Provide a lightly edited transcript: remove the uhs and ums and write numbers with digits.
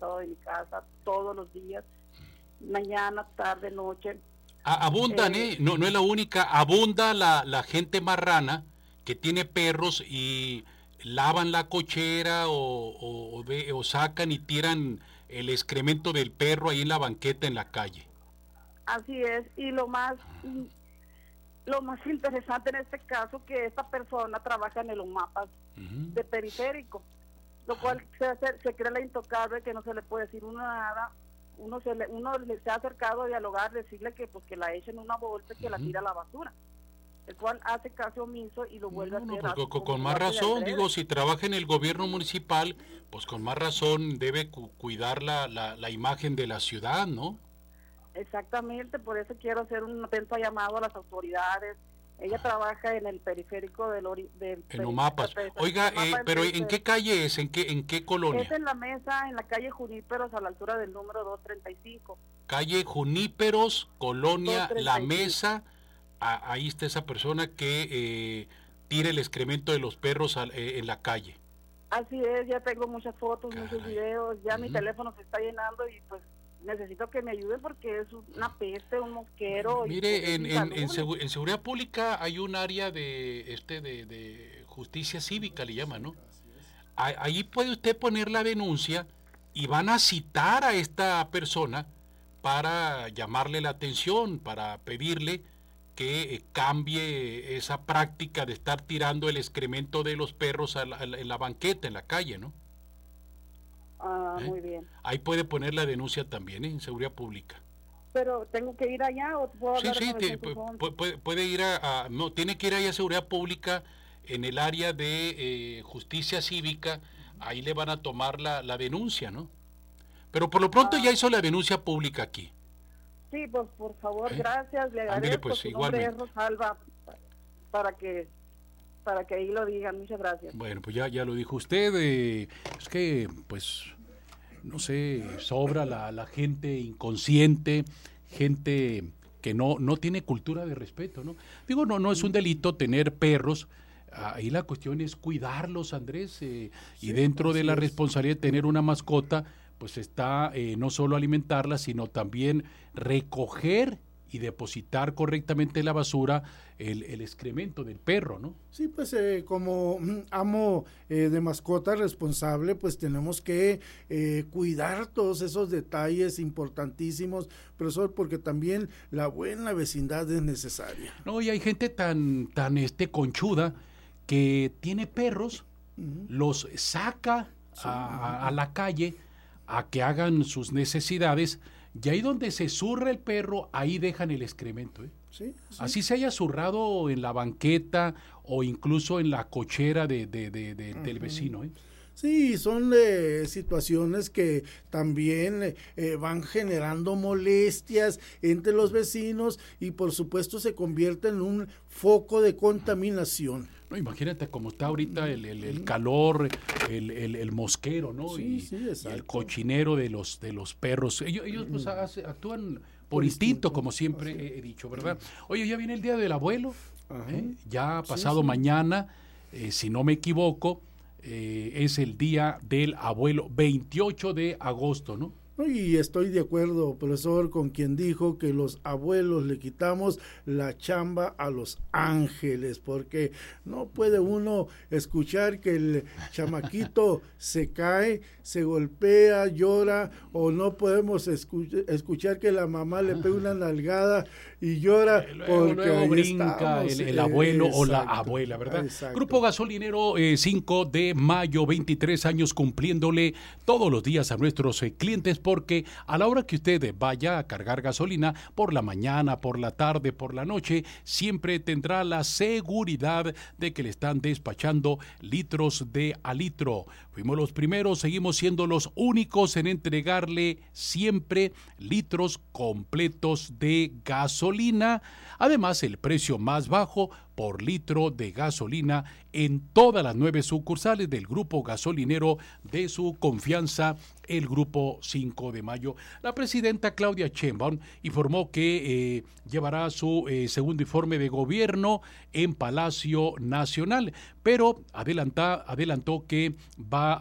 costado de mi casa todos los días, mañana, tarde, noche. Abundan, no, no es la única, abunda la gente marrana que tiene perros y lavan la cochera o sacan y tiran el excremento del perro ahí en la banqueta en la calle. Así es, y lo más interesante en este caso, que esta persona trabaja en el OMAPAS de periférico, lo cual se cree la intocable, que no se le puede decir nada. Uno se ha acercado a dialogar, decirle que pues que la echen en una bolsa y que la tira a la basura, el cual hace caso omiso y lo vuelve a hacer. Pues, con más razón, digo, si trabaja en el gobierno municipal, pues con más razón debe cuidar la imagen de la ciudad, ¿no? Exactamente, por eso quiero hacer un atento llamado a las autoridades. Ella trabaja en el periférico en OMAPAS. Oiga, pero ¿en qué calle es? ¿En qué colonia? Es en la mesa, en la calle Juníperos, a la altura del número 235. Calle Juníperos, colonia 235. La Mesa. Ahí está esa persona que tira el excremento de los perros en la calle. Así es, ya tengo muchas fotos, muchos videos, ya mi teléfono se está llenando y pues necesito que me ayude porque es una peste, un mosquero. Mire, en seguridad pública hay un área de justicia cívica, le llaman, ¿no? Ahí puede usted poner la denuncia y van a citar a esta persona para llamarle la atención, para pedirle que cambie esa práctica de estar tirando el excremento de los perros en la banqueta, en la calle, ¿no? Muy bien. Ahí puede poner la denuncia también, en seguridad pública. Pero tengo que ir allá o puedo hablar puede ir no, tiene que ir allá a seguridad pública en el área de justicia cívica, ahí le van a tomar la denuncia, ¿no? Pero por lo pronto ya hizo la denuncia pública aquí. Sí, pues por favor, gracias, le agradezco. Pues, su nombre es Rosalba, para que ahí lo digan. Muchas gracias. Bueno, pues ya lo dijo usted. Es que, pues, no sé, sobra la gente inconsciente, gente que no tiene cultura de respeto, ¿no? Digo, no es un delito tener perros. Ahí la cuestión es cuidarlos, Andrés, y dentro de la responsabilidad de tener una mascota, pues está no solo alimentarla, sino también recoger y depositar correctamente la basura, el excremento del perro, ¿no? Sí, pues como amo de mascota responsable, pues tenemos que cuidar todos esos detalles importantísimos, profesor, porque también la buena vecindad es necesaria. No, y hay gente tan conchuda que tiene perros, los saca a la calle a que hagan sus necesidades, y ahí donde se zurra el perro, ahí dejan el excremento, ¿eh? Sí. Así se haya zurrado en la banqueta o incluso en la cochera del vecino, ¿eh? Sí, son situaciones que también van generando molestias entre los vecinos y por supuesto se convierte en un foco de contaminación. No, imagínate cómo está ahorita el calor, el mosquero, ¿no? Sí, y el cochinero de los perros. Ellos pues actúan por instinto, como siempre he dicho, ¿verdad? Oye, ya viene el Día del Abuelo, ya pasado mañana, si no me equivoco, es el Día del Abuelo, 28 de agosto, ¿no? Y estoy de acuerdo, profesor, con quien dijo que los abuelos le quitamos la chamba a los ángeles, porque no puede uno escuchar que el chamaquito se cae, se golpea, llora, o no podemos escuchar que la mamá le pega una nalgada y llora porque luego brinca el abuelo o la abuela, ¿verdad? Exacto. Grupo Gasolinero, 5 de mayo, 23 años cumpliéndole todos los días a nuestros clientes, porque a la hora que usted vaya a cargar gasolina, por la mañana, por la tarde, por la noche, siempre tendrá la seguridad de que le están despachando litros de a litro. Fuimos los primeros, seguimos siendo los únicos en entregarle siempre litros completos de gasolina. Además, el precio más bajo por litro de gasolina en todas las 9 sucursales del Grupo Gasolinero de su confianza, el Grupo 5 de Mayo. La presidenta Claudia Sheinbaum informó que llevará su segundo informe de gobierno en Palacio Nacional, pero adelantó que va